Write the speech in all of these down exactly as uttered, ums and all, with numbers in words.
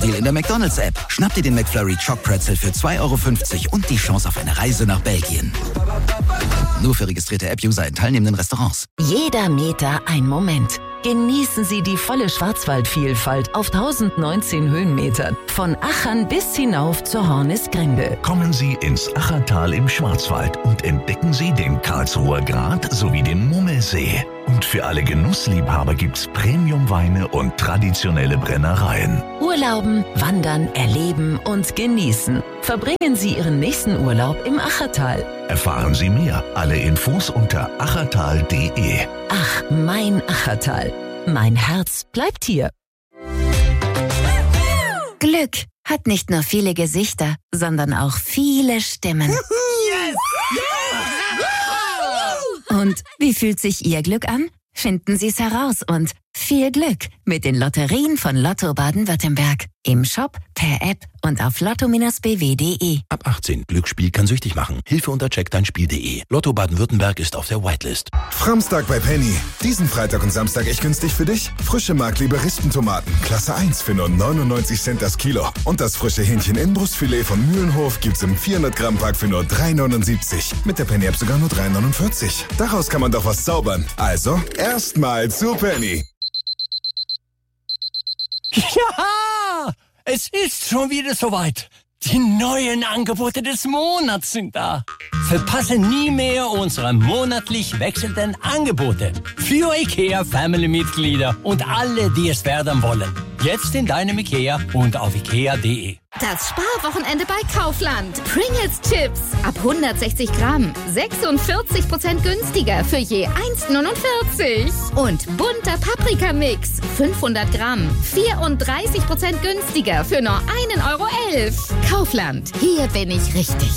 Beispiel in der McDonald's-App. Schnapp dir den McFlurry Choc Pretzel für zwei Euro fünfzig und die Chance auf eine Reise nach Belgien. Nur für registrierte App-User in teilnehmenden Restaurants. Jeder Meter ein Moment. Genießen Sie die volle Schwarzwaldvielfalt auf tausendneunzehn Höhenmetern. Von Achern bis hinauf zur Hornisgrinde. Kommen Sie ins Achertal im Schwarzwald und entdecken Sie den Karlsruher Grat sowie den Mummelsee. Und für alle Genussliebhaber gibt's Premiumweine und traditionelle Brennereien. Urlauben, wandern, erleben und genießen. Verbringen Sie Ihren nächsten Urlaub im Achertal. Erfahren Sie mehr. Alle Infos unter achertal punkt de. Ach, mein Achertal. Mein Herz bleibt hier. Glück hat nicht nur viele Gesichter, sondern auch viele Stimmen. Yes! Und wie fühlt sich Ihr Glück an? Finden Sie es heraus und viel Glück mit den Lotterien von Lotto Baden-Württemberg. Im Shop, per App und auf lotto Bindestrich b w punkt de. Ab achtzehn. Glücksspiel kann süchtig machen. Hilfe unter check dein spiel punkt de. Lotto Baden-Württemberg ist auf der Whitelist. Framstag bei Penny. Diesen Freitag und Samstag echt günstig für dich. Frische Markliebe Rispentomaten. Klasse eins für nur neunundneunzig Cent das Kilo. Und das frische Hähnchen Inbrustfilet von Mühlenhof gibt's im vierhundert Gramm Pack für nur drei neunundsiebzig. Mit der Penny App sogar nur drei neunundvierzig. Daraus kann man doch was zaubern. Also, erstmal zu Penny. Ja, es ist schon wieder soweit. Die neuen Angebote des Monats sind da. Verpasse nie mehr unsere monatlich wechselnden Angebote. Für IKEA Family-Mitglieder und alle, die es werden wollen. Jetzt in deinem IKEA und auf ikea punkt de. Das Sparwochenende bei Kaufland. Pringles Chips ab hundertsechzig Gramm. sechsundvierzig Prozent günstiger für je eins neunundvierzig. Und bunter Paprikamix. fünfhundert Gramm. vierunddreißig Prozent günstiger für nur ein Euro elf. Kaufland. Hier bin ich richtig.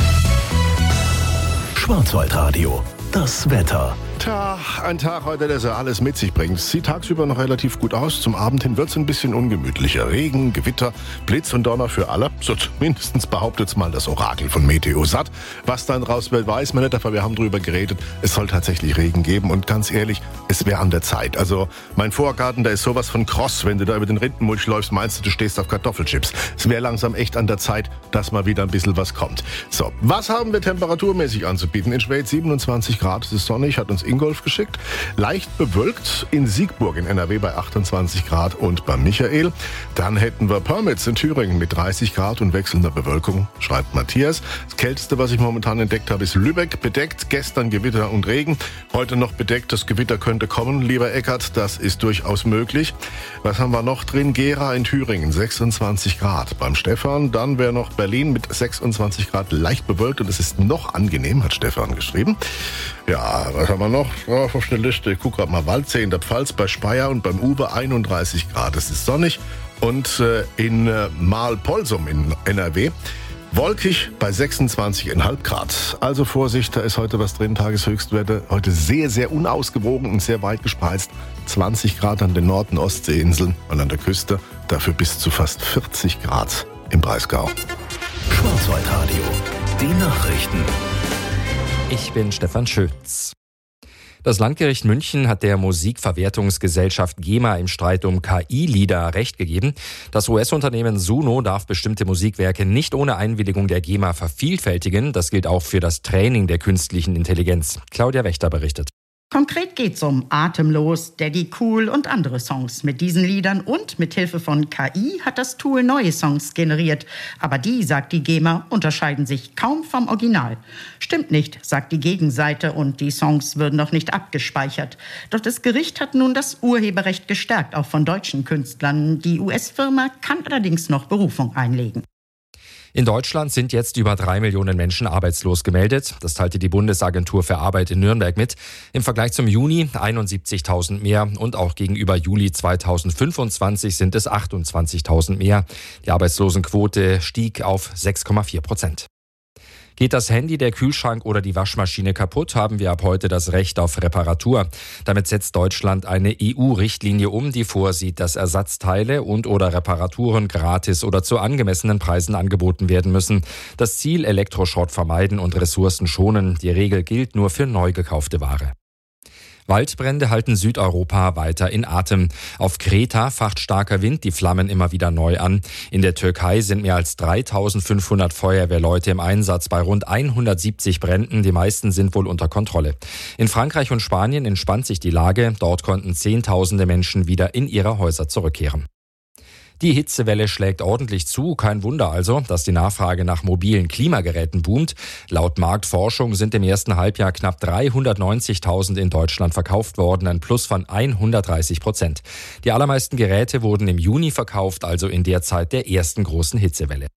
Schwarzwaldradio. Das Wetter. Tja, ein Tag heute, der so alles mit sich bringt. Sieht tagsüber noch relativ gut aus. Zum Abend hin wird es ein bisschen ungemütlicher. Regen, Gewitter, Blitz und Donner für alle. So zumindest behauptet's mal das Orakel von Meteosat. Was dann raus wird, weiß man nicht, aber wir haben drüber geredet. Es soll tatsächlich Regen geben und ganz ehrlich, es wäre an der Zeit. Also mein Vorgarten, der ist sowas von kross. Wenn du da über den Rindenmulch läufst, meinst du, du stehst auf Kartoffelchips. Es wäre langsam echt an der Zeit, dass mal wieder ein bisschen was kommt. So, was haben wir temperaturmäßig anzubieten? In Schwedt siebenundzwanzig Grad, es ist sonnig, hat uns Ingolf geschickt. Leicht bewölkt in Siegburg in N R W bei achtundzwanzig Grad und bei Michael. Dann hätten wir Pirmitz in Thüringen mit dreißig Grad und wechselnder Bewölkung, schreibt Matthias. Das Kälteste, was ich momentan entdeckt habe, ist Lübeck. Bedeckt, gestern Gewitter und Regen. Heute noch bedeckt, das Gewitter könnte kommen, lieber Eckert, das ist durchaus möglich. Was haben wir noch drin? Gera in Thüringen, sechsundzwanzig Grad. Beim Stefan, dann wäre noch Berlin mit sechsundzwanzig Grad leicht bewölkt und es ist noch angenehm, hat Stefan geschrieben. Ja, was haben wir noch? Oh, auf der Liste, ich gucke gerade mal, Waldsee in der Pfalz bei Speyer und beim Uwe einunddreißig Grad. Es ist sonnig und äh, in äh, Mahl-Polsum in N R W wolkig bei sechsundzwanzig Komma fünf Grad. Also Vorsicht, da ist heute was drin, Tageshöchstwerte. Heute sehr, sehr unausgewogen und sehr weit gespreizt. zwanzig Grad an den Nord- und Ostseeinseln und an der Küste. Dafür bis zu fast vierzig Grad im Breisgau. Schwarzwaldradio. Die Nachrichten. Ich bin Stefan Schütz. Das Landgericht München hat der Musikverwertungsgesellschaft GEMA im Streit um K I-Lieder Recht gegeben. Das U S-Unternehmen Suno darf bestimmte Musikwerke nicht ohne Einwilligung der GEMA vervielfältigen. Das gilt auch für das Training der künstlichen Intelligenz. Claudia Wächter berichtet. Konkret geht's um Atemlos, Daddy Cool und andere Songs. Mit diesen Liedern und mit Hilfe von K I hat das Tool neue Songs generiert. Aber die, sagt die GEMA, unterscheiden sich kaum vom Original. Stimmt nicht, sagt die Gegenseite, und die Songs würden noch nicht abgespeichert. Doch das Gericht hat nun das Urheberrecht gestärkt, auch von deutschen Künstlern. Die U S-Firma kann allerdings noch Berufung einlegen. In Deutschland sind jetzt über drei Millionen Menschen arbeitslos gemeldet. Das teilte die Bundesagentur für Arbeit in Nürnberg mit. Im Vergleich zum Juni einundsiebzigtausend mehr und auch gegenüber Juli zweitausendfünfundzwanzig sind es achtundzwanzigtausend mehr. Die Arbeitslosenquote stieg auf sechs Komma vier Prozent. Geht das Handy, der Kühlschrank oder die Waschmaschine kaputt, haben wir ab heute das Recht auf Reparatur. Damit setzt Deutschland eine E U-Richtlinie um, die vorsieht, dass Ersatzteile und oder Reparaturen gratis oder zu angemessenen Preisen angeboten werden müssen. Das Ziel: Elektroschrott vermeiden und Ressourcen schonen. Die Regel gilt nur für neu gekaufte Ware. Waldbrände halten Südeuropa weiter in Atem. Auf Kreta facht starker Wind die Flammen immer wieder neu an. In der Türkei sind mehr als dreitausendfünfhundert Feuerwehrleute im Einsatz bei rund hundertsiebzig Bränden. Die meisten sind wohl unter Kontrolle. In Frankreich und Spanien entspannt sich die Lage. Dort konnten Zehntausende Menschen wieder in ihre Häuser zurückkehren. Die Hitzewelle schlägt ordentlich zu. Kein Wunder also, dass die Nachfrage nach mobilen Klimageräten boomt. Laut Marktforschung sind im ersten Halbjahr knapp dreihundertneunzigtausend in Deutschland verkauft worden, ein Plus von hundertdreißig Prozent. Die allermeisten Geräte wurden im Juni verkauft, also in der Zeit der ersten großen Hitzewelle.